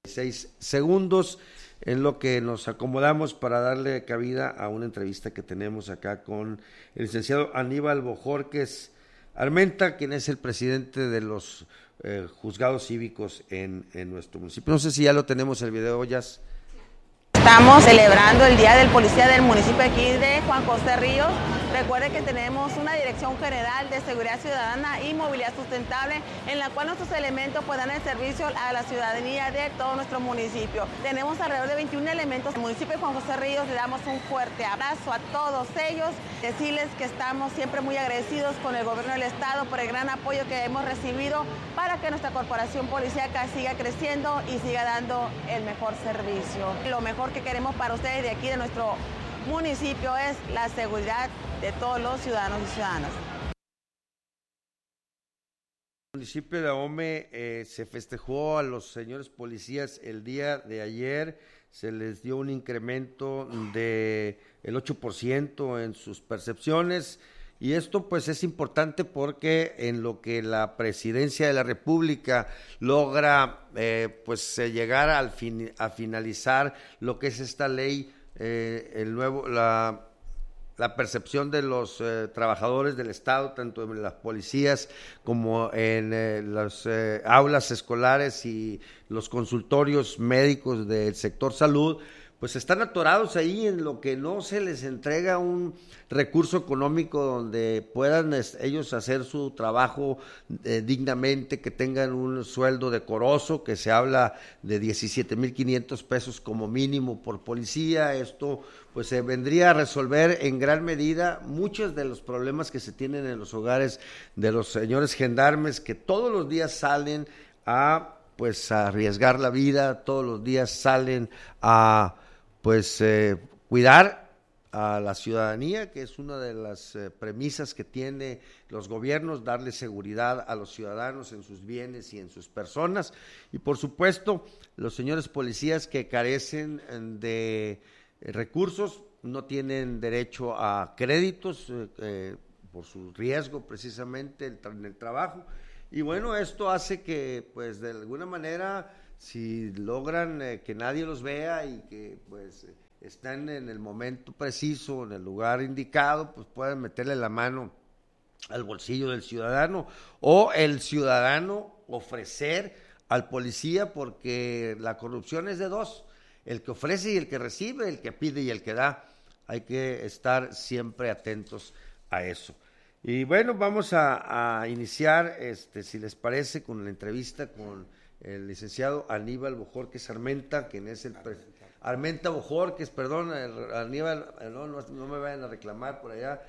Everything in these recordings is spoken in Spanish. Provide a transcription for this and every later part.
6 segundos en lo que nos acomodamos para darle cabida a una entrevista que tenemos acá con el licenciado Aníbal Bojórquez Armenta, quien es el presidente de los juzgados cívicos en nuestro municipio. No sé si ya lo tenemos el video, Jazz. Estamos celebrando el Día del Policía del municipio aquí de Juan José Ríos. Recuerde que tenemos una Dirección General de Seguridad Ciudadana y Movilidad Sustentable en la cual nuestros elementos pues dan el servicio a la ciudadanía de todo nuestro municipio. Tenemos alrededor de 21 elementos. En el municipio de Juan José Ríos le damos un fuerte abrazo a todos ellos. Decirles que estamos siempre muy agradecidos con el gobierno del estado por el gran apoyo que hemos recibido para que nuestra corporación policíaca siga creciendo y siga dando el mejor servicio. Lo mejor que queremos para ustedes de aquí, de nuestro municipio, es la seguridad de todos los ciudadanos y ciudadanas. En el municipio de Ahome se festejó a los señores policías el día de ayer, se les dio un incremento del 8% en sus percepciones, y esto pues es importante porque en lo que la presidencia de la República logra llegar a finalizar lo que es esta ley, la percepción de los trabajadores del Estado, tanto en las policías como en las aulas escolares y los consultorios médicos del sector salud, pues están atorados ahí en lo que no se les entrega un recurso económico donde puedan ellos hacer su trabajo dignamente, que tengan un sueldo decoroso, que se habla de 17,500 pesos como mínimo por policía. Esto pues se vendría a resolver en gran medida muchos de los problemas que se tienen en los hogares de los señores gendarmes, que todos los días salen a arriesgar la vida, todos los días salen a cuidar a la ciudadanía, que es una de las premisas que tiene los gobiernos, darle seguridad a los ciudadanos en sus bienes y en sus personas. Y por supuesto, los señores policías que carecen de recursos no tienen derecho a créditos por su riesgo precisamente en el trabajo. Y bueno, esto hace que pues de alguna manera, si logran que nadie los vea y que pues están en el momento preciso, en el lugar indicado, pues puedan meterle la mano al bolsillo del ciudadano, o el ciudadano ofrecer al policía, porque la corrupción es de dos: el que ofrece y el que recibe, el que pide y el que da. Hay que estar siempre atentos a eso. Y bueno, vamos a iniciar, si les parece, con la entrevista con el licenciado Aníbal Bojórquez Armenta, quien es Armenta Bojórquez, perdón, Aníbal, no me vayan a reclamar por allá,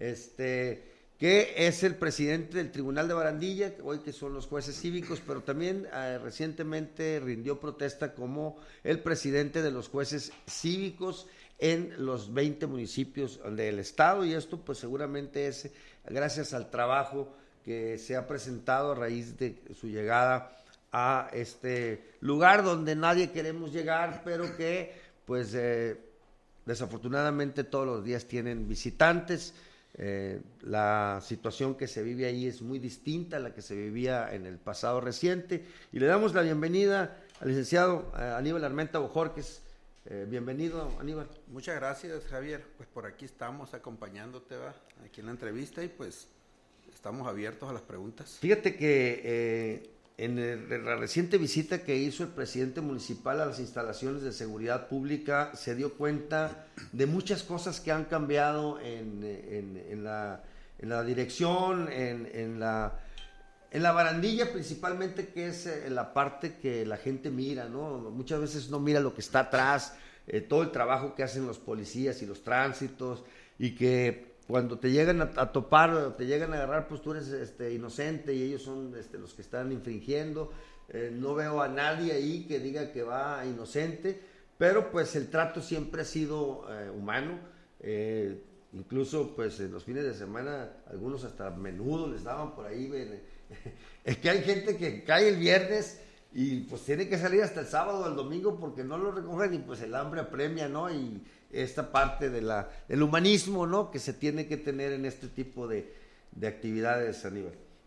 que es el presidente del Tribunal de Barandilla, hoy que son los jueces cívicos, pero también recientemente rindió protesta como el presidente de los jueces cívicos en los 20 municipios del estado, y esto pues seguramente es gracias al trabajo que se ha presentado a raíz de su llegada a este lugar donde nadie queremos llegar, pero que pues desafortunadamente todos los días tienen visitantes. La situación que se vive ahí es muy distinta a la que se vivía en el pasado reciente, y le damos la bienvenida al licenciado Aníbal Armenta Bojórquez. Bienvenido, Aníbal. Muchas gracias, Javier. Pues por aquí estamos acompañándote aquí en la entrevista, y pues estamos abiertos a las preguntas. Fíjate que en la reciente visita que hizo el presidente municipal a las instalaciones de seguridad pública, se dio cuenta de muchas cosas que han cambiado en la dirección, en la barandilla principalmente, que es la parte que la gente mira, ¿no? Muchas veces no mira lo que está atrás, todo el trabajo que hacen los policías y los tránsitos, y que cuando te llegan a topar o te llegan a agarrar, pues tú eres inocente y ellos son los que están infringiendo. No veo a nadie ahí que diga que va inocente, pero pues el trato siempre ha sido humano. Incluso pues en los fines de semana algunos hasta menudo les daban por ahí. Es que hay gente que cae el viernes y pues tiene que salir hasta el sábado o el domingo porque no lo recogen, y pues el hambre apremia, ¿no? Y esta parte del humanismo, ¿no?, que se tiene que tener en este tipo de actividades, Aníbal.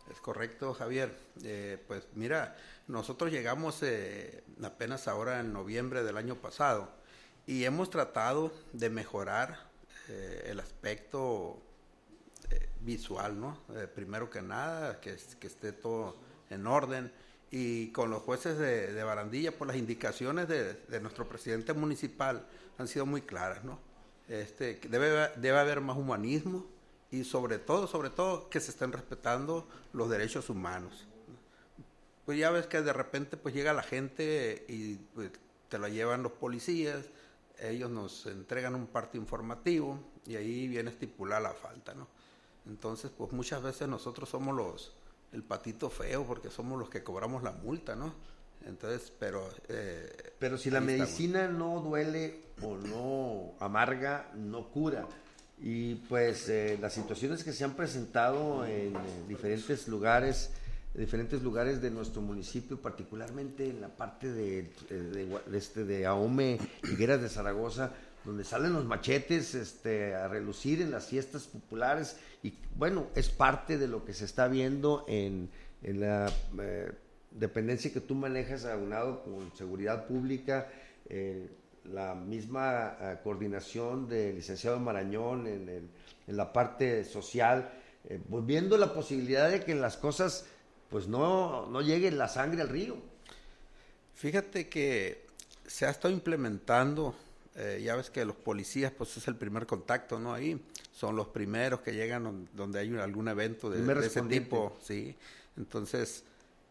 Es correcto, Javier. Pues mira, nosotros llegamos apenas ahora en noviembre del año pasado y hemos tratado de mejorar el aspecto visual, ¿no? Primero que nada, que esté todo en orden, y con los jueces de Barandilla, pues las indicaciones de nuestro presidente municipal han sido muy claras, ¿no? Que debe haber más humanismo y sobre todo que se estén respetando los derechos humanos. Pues ya ves que de repente pues llega la gente y pues, te la llevan los policías, ellos nos entregan un parte informativo y ahí viene estipulada la falta, ¿no? Entonces pues muchas veces nosotros somos el patito feo porque somos los que cobramos la multa, ¿no? Entonces, pero si la medicina no duele o no amarga, no cura. Y pues las situaciones que se han presentado en diferentes lugares de nuestro municipio, particularmente en la parte de Ahome, Higueras de Zaragoza, donde salen los machetes a relucir en las fiestas populares, y bueno, es parte de lo que se está viendo en la dependencia que tú manejas, aunado con seguridad pública, la misma coordinación del licenciado Marañón en la parte social, pues viendo la posibilidad de que las cosas pues no llegue la sangre al río. Fíjate que se ha estado implementando, ya ves que los policías pues es el primer contacto, ¿no? Ahí son los primeros que llegan donde hay algún evento de ese tipo, sí. Entonces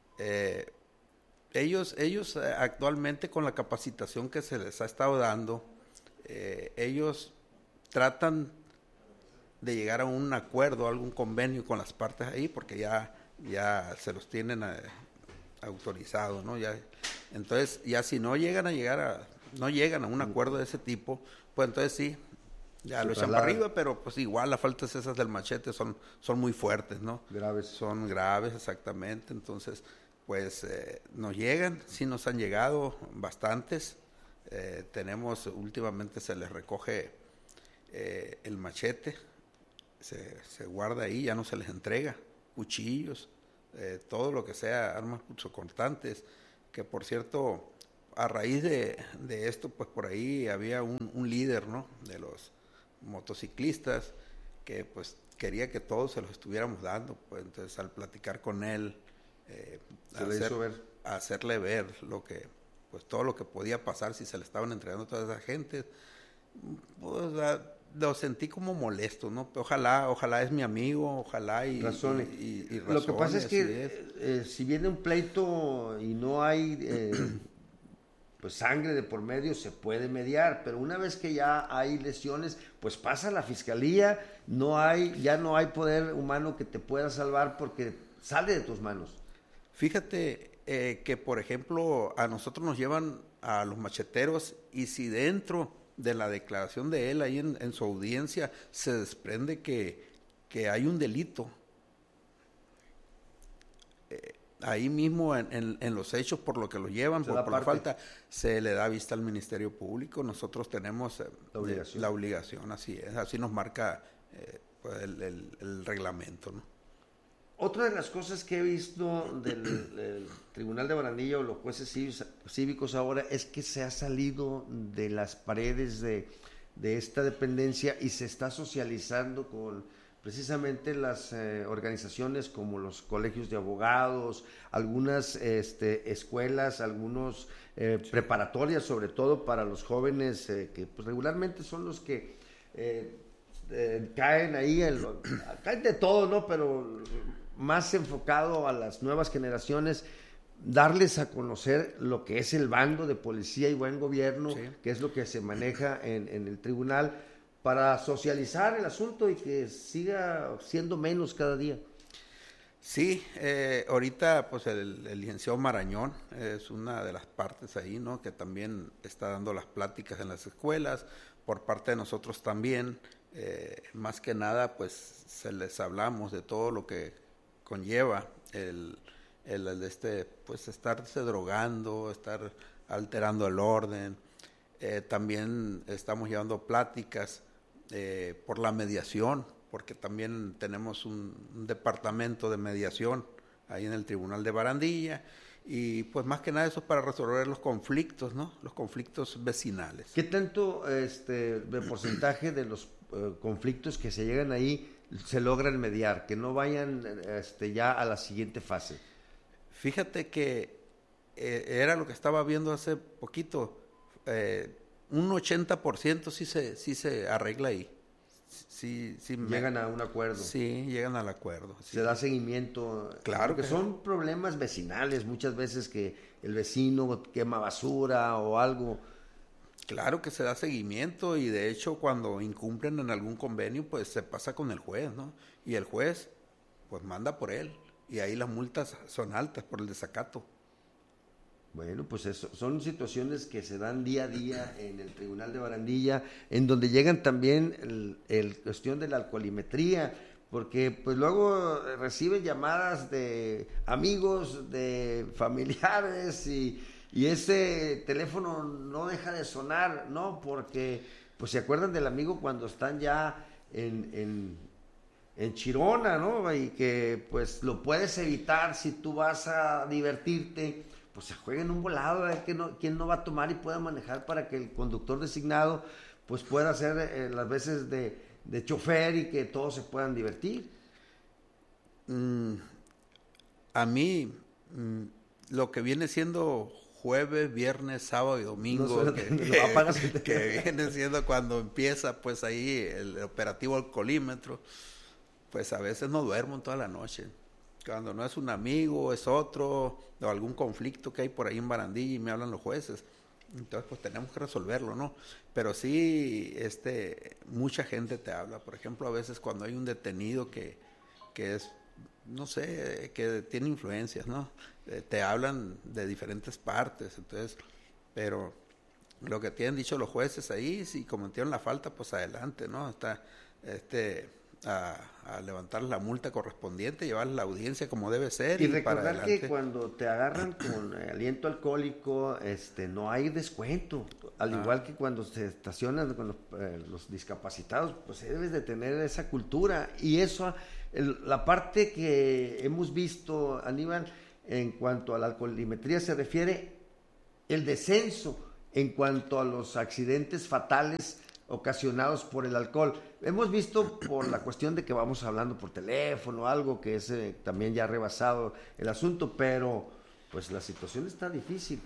ellos actualmente, con la capacitación que se les ha estado dando, ellos tratan de llegar a un acuerdo, a algún convenio con las partes ahí, porque ya se los tienen autorizados, ¿no? Entonces, ya si no llegan a un acuerdo de ese tipo, pues entonces sí, ya lo echan para arriba, pero pues igual las faltas esas del machete son muy fuertes, ¿no? Graves. Son graves, exactamente. Entonces, pues nos llegan, sí nos han llegado bastantes. Últimamente se les recoge el machete, se guarda ahí, ya no se les entrega, cuchillos, todo lo que sea, armas punzocortantes, que por cierto, a raíz de esto, pues por ahí había un líder, ¿no?, de los motociclistas, que pues quería que todos se los estuviéramos dando, pues entonces al platicar con él, hacerle ver pues todo lo que podía pasar si se le estaban entregando a toda esa gente, pues lo sentí como molesto, ¿no? Ojalá es mi amigo, ojalá y razone. Y lo que pasa es que si viene un pleito y no hay pues sangre de por medio, se puede mediar, pero una vez que ya hay lesiones, pues pasa a la fiscalía, ya no hay poder humano que te pueda salvar porque sale de tus manos. Fíjate que, por ejemplo, a nosotros nos llevan a los macheteros, y si dentro de la declaración de él ahí en su audiencia se desprende que hay un delito, ahí mismo en los hechos por lo que lo llevan, por la falta, se le da vista al Ministerio Público. Nosotros tenemos la obligación, así es, así nos marca pues el reglamento, ¿no? Otra de las cosas que he visto del Tribunal de Barandilla o los jueces cívicos ahora es que se ha salido de las paredes de esta dependencia y se está socializando con precisamente las organizaciones como los colegios de abogados, algunas escuelas, algunos preparatorias, sobre todo para los jóvenes que pues, regularmente son los que caen ahí, caen de todo, ¿no? Pero más enfocado a las nuevas generaciones, darles a conocer lo que es el bando de policía y buen gobierno, sí, que es lo que se maneja en el tribunal, para socializar el asunto y que siga siendo menos cada día. Sí, ahorita pues el licenciado Marañón es una de las partes ahí, ¿no?, que también está dando las pláticas en las escuelas, por parte de nosotros también, más que nada pues se les hablamos de todo lo que conlleva pues estarse drogando, estar alterando el orden. También estamos llevando pláticas por la mediación, porque también tenemos un departamento de mediación ahí en el Tribunal de Barandilla, y pues más que nada eso es para resolver los conflictos, ¿no? Los conflictos vecinales. ¿Qué tanto de porcentaje de los conflictos que se llegan ahí se logran mediar, que no vayan ya a la siguiente fase? Fíjate que era lo que estaba viendo hace poquito, un 80% sí se arregla ahí. Sí, llegan a un acuerdo. Sí, llegan al acuerdo. Sí. Se da seguimiento. Claro que son problemas vecinales, muchas veces que el vecino quema basura o algo. Claro que se da seguimiento, y de hecho cuando incumplen en algún convenio, pues se pasa con el juez, ¿no? Y el juez pues manda por él, y ahí las multas son altas por el desacato. Bueno, pues eso, son situaciones que se dan día a día en el Tribunal de Barandilla, en donde llegan también el cuestión de la alcoholimetría, porque pues luego reciben llamadas de amigos, de familiares, y ese teléfono no deja de sonar, ¿no? Porque pues se acuerdan del amigo cuando están ya en Chirona, ¿no? Y que pues lo puedes evitar si tú vas a divertirte, pues se juega en un volado, a ver quién no va a tomar y pueda manejar, para que el conductor designado pues pueda hacer las veces de chofer y que todos se puedan divertir. A mí, lo que viene siendo jueves, viernes, sábado y domingo, que viene siendo cuando empieza pues ahí el operativo alcoholímetro, pues a veces no duermo en toda la noche. Cuando no es un amigo, es otro, o algún conflicto que hay por ahí en Barandilla y me hablan los jueces. Entonces, pues tenemos que resolverlo, ¿no? Pero sí, mucha gente te habla. Por ejemplo, a veces cuando hay un detenido que es, no sé, que tiene influencias, ¿no? Te hablan de diferentes partes, entonces, pero lo que tienen dicho los jueces ahí, si cometieron la falta, pues adelante, ¿no? Está, a levantar la multa correspondiente, llevar la audiencia como debe ser. Y recordar que cuando te agarran con aliento alcohólico, no hay descuento. Al igual que cuando se estacionan con los discapacitados, pues debes de tener esa cultura. Y eso, la parte que hemos visto, Aníbal, en cuanto a la alcoholimetría se refiere, el descenso en cuanto a los accidentes fatales ocasionados por el alcohol. Hemos visto por la cuestión de que vamos hablando por teléfono, algo que es también ya rebasado el asunto, pero pues la situación está difícil.